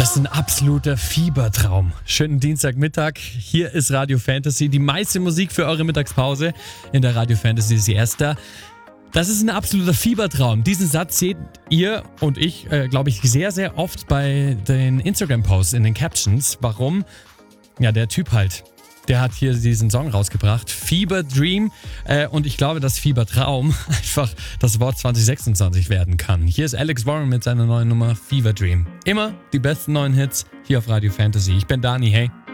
Das ist ein absoluter Fiebertraum. Schönen Dienstagmittag. Hier ist Radio Fantasy. Die meiste Musik für eure Mittagspause in der Radio Fantasy Siesta. Das ist ein absoluter Fiebertraum. Diesen Satz seht ihr und ich, glaube ich, sehr, sehr oft bei den Instagram-Posts in den Captions. Warum? Ja, der Typ halt. Der hat hier diesen Song rausgebracht. Fever Dream. Und ich glaube, dass Fiebertraum einfach das Wort 2026 werden kann. Hier ist Alex Warren mit seiner neuen Nummer Fever Dream. Immer die besten neuen Hits hier auf Radio Fantasy. Ich bin Dani, hey.